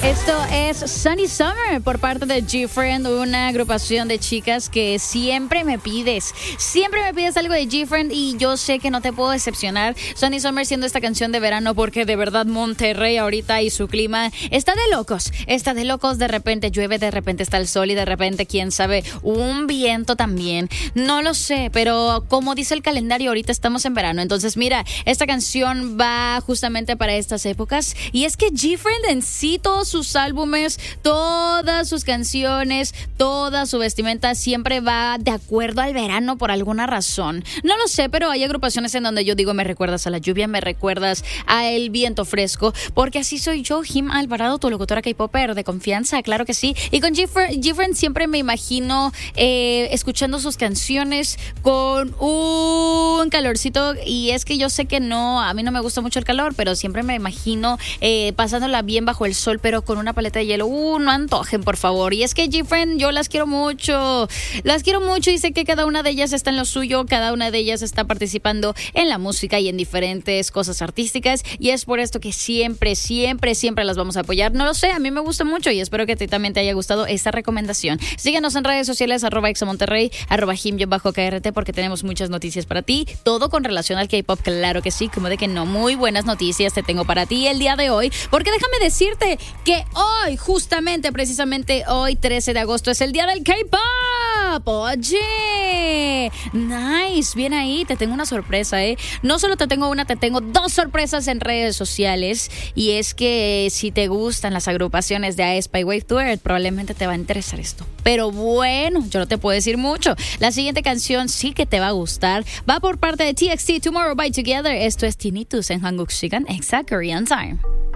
Esto es Sunny Summer por parte de G-Friend, una agrupación de chicas que siempre me pides algo de G-Friend y yo sé que no te puedo decepcionar. Sunny Summer siendo esta canción de verano porque de verdad Monterrey ahorita y su clima está de locos, de repente llueve, de repente está el sol y de repente, quién sabe, un viento también, no lo sé, pero como dice el calendario ahorita estamos en verano, entonces mira, esta canción va justamente para estas épocas y es que G-Friend en sí, todos sus álbumes, todas sus canciones, toda su vestimenta siempre va de acuerdo al verano por alguna razón. No lo sé, pero hay agrupaciones en donde yo digo, me recuerdas a la lluvia, me recuerdas al viento fresco, porque así soy yo, Jim Alvarado, tu locutora K-Popper de confianza, claro que sí. Y con G-Friend siempre me imagino escuchando sus canciones con un calorcito, y es que yo sé que no, a mí no me gusta mucho el calor, pero siempre me imagino pasándola bien bajo el sol, pero con una paleta de hielo. No antojen, por favor. Y es que G-Friend, yo las quiero mucho y sé que cada una de ellas está en lo suyo, cada una de ellas está participando en la música y en diferentes cosas artísticas, y es por esto que siempre las vamos a apoyar. No lo sé, a mí me gusta mucho y espero que a ti también te haya gustado esta recomendación. Síguenos en redes sociales, @examonterrey, @jim_krt, porque tenemos muchas noticias para ti, todo con relación al K-pop, claro que sí, como de que no. Muy buenas noticias te tengo para ti el día de hoy, porque déjame decirte que hoy, justamente, precisamente hoy, 13 de agosto, es el día del K-pop. Oye, nice, bien ahí, te tengo una sorpresa, no solo te tengo una, te tengo dos sorpresas en redes sociales, y es que si te gustan las agrupaciones de aespa y Wave to Earth, probablemente te va a interesar esto, pero bueno, yo no te puedo decir mucho. La siguiente canción sí que te va a gustar, va por parte de TXT, Tomorrow by Together. Esto es Tinnitus en Hanguk Shigan Exa Korean Time.